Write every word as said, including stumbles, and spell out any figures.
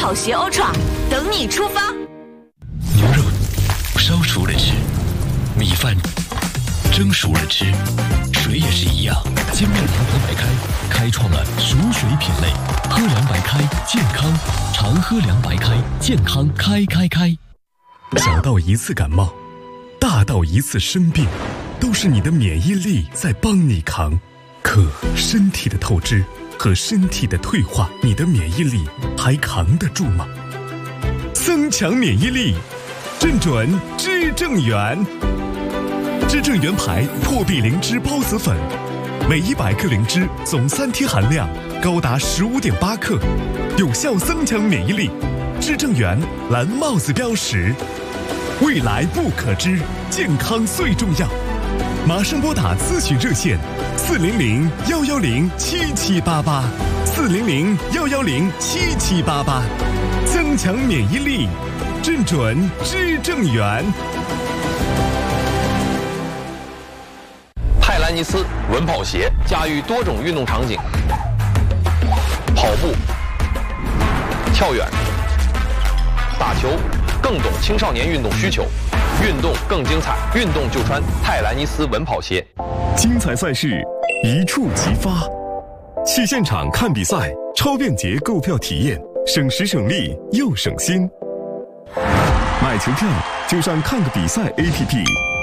跑鞋 Ultra 等你出发。 牛肉烧熟了吃，米饭蒸熟了吃，水也是一样。金麦堂和白开开创了熟水品类，喝凉白开健康，常喝凉白开健康开开开。 小到一次感冒，大到一次生病，都是你的免疫力在帮你扛。可身体的透支和身体的退化，你的免疫力还扛得住吗？增强免疫力，正准知正元。知正元牌破壁灵芝孢子粉，每一百克灵芝总三天含量高达十五点八克，有效增强免疫力。知正元蓝帽子标识，未来不可知，健康最重要。马上拨打咨询热线四零零幺幺零七七八八，四零零幺幺零七七八八，增强免疫力，正准知正元。 泰兰尼斯稳跑鞋驾驭多种运动场景，跑步、跳远、打球，更懂青少年运动需求。运动更精彩，运动就穿泰兰尼斯稳跑鞋。 精彩赛事一触即发，去现场看比赛，超便捷购票体验，省时省力又省心。买球票就上看个比赛 A P P。